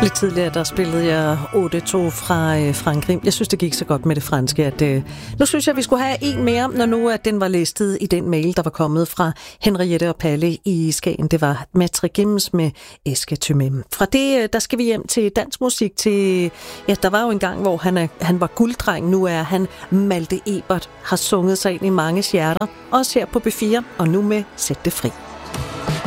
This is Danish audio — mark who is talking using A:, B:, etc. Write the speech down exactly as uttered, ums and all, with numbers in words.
A: Lidt tidligere, der spillede jeg otte to fra øh, Frankrig. Jeg synes, det gik så godt med det franske, at øh, nu synes jeg, vi skulle have en mere, når nu at den var listet i den mail, der var kommet fra Henriette og Palle i Skagen. Det var Maitre Gims med Eske Tømem. Fra det, øh, der skal vi hjem til dansk musik. Til, ja, der var jo en gang, hvor han, er, han var gulddreng. Nu er han Malte Ebert, har sunget sig ind i mange hjerter. Også her på B fire, og nu med Sæt det fri.